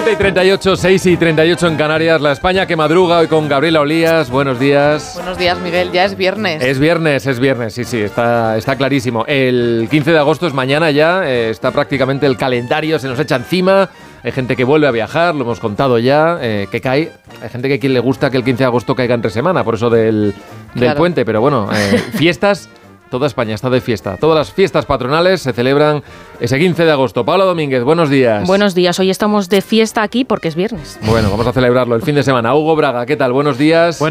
7:38, 6:38 en Canarias, la España que madruga hoy con Gabriela Olías. Buenos días. Buenos días, Miguel, ya es viernes. Es viernes, sí, está clarísimo. El 15 de agosto es mañana ya, está prácticamente el calendario, se nos echa encima. Hay gente que vuelve a viajar, lo hemos contado ya, que cae. Hay gente que le gusta que el 15 de agosto caiga entre semana, por eso del puente, pero bueno, fiestas. Toda España está de fiesta. Todas las fiestas patronales se celebran ese 15 de agosto. Paula Domínguez, buenos días. Buenos días. Hoy estamos de fiesta aquí porque es viernes. Bueno, vamos a celebrarlo el fin de semana. Hugo Braga, ¿qué tal? Buenos días.